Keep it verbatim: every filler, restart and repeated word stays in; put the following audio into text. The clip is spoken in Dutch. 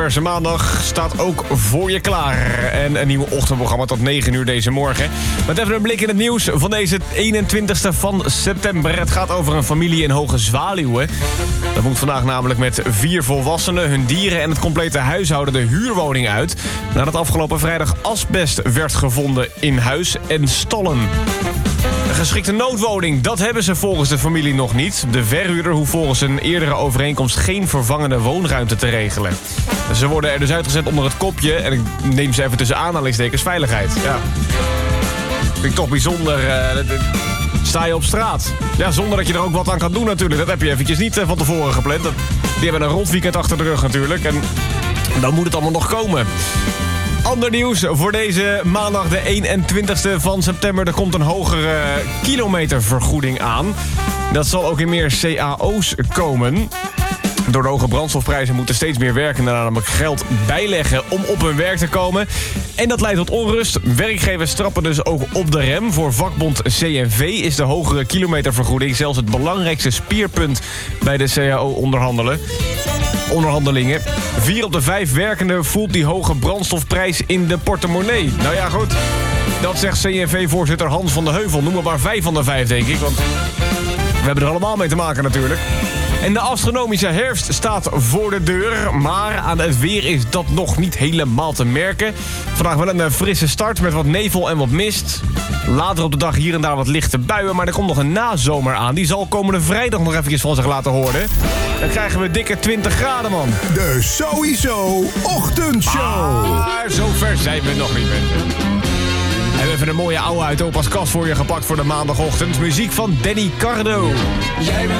Verse maandag staat ook voor je klaar. En een nieuw ochtendprogramma tot negen uur deze morgen. Met even een blik in het nieuws van deze eenentwintigste van september. Het gaat over een familie in Hoge Zwaluwen. Dat moet vandaag namelijk met vier volwassenen, hun dieren en het complete huishouden de huurwoning uit. Nadat afgelopen vrijdag asbest werd gevonden in huis en stallen. Een geschikte noodwoning, dat hebben ze volgens de familie nog niet. De verhuurder hoeft volgens een eerdere overeenkomst geen vervangende woonruimte te regelen. Ze worden er dus uitgezet onder het kopje, en ik neem ze even tussen aanhalingstekens, veiligheid. Ja. Vind ik toch bijzonder. Uh, sta je op straat. Ja, zonder dat je er ook wat aan kan doen natuurlijk. Dat heb je eventjes niet uh, van tevoren gepland. Dat, die hebben een rotweekend achter de rug natuurlijk. En dan moet het allemaal nog komen. Ander nieuws voor deze maandag de eenentwintigste van september. Er komt een hogere kilometervergoeding aan. Dat zal ook in meer C A O's komen. Door de hoge brandstofprijzen moeten steeds meer werkenden namelijk geld bijleggen om op hun werk te komen. En dat leidt tot onrust. Werkgevers trappen dus ook op de rem. Voor vakbond C N V is de hogere kilometervergoeding zelfs het belangrijkste speerpunt bij de C A O-onderhandelen. Onderhandelingen. Vier op de vijf werkenden voelt die hoge brandstofprijs in de portemonnee. Nou ja, goed. Dat zegt C N V-voorzitter Hans van de Heuvel. Noem maar maar vijf van de vijf, denk ik. Want we hebben er allemaal mee te maken natuurlijk. En de astronomische herfst staat voor de deur. Maar aan het weer is dat nog niet helemaal te merken. Vandaag wel een frisse start met wat nevel en wat mist. Later op de dag hier en daar wat lichte buien. Maar er komt nog een nazomer aan. Die zal komende vrijdag nog eventjes van zich laten horen. Dan krijgen we dikke twintig graden, man. De Sowieso Ochtendshow. Maar zover zijn we nog niet, mensen. We hebben even een mooie oude uit opa's kast voor je gepakt voor de maandagochtend. Muziek van Danny Cardo. Jij bent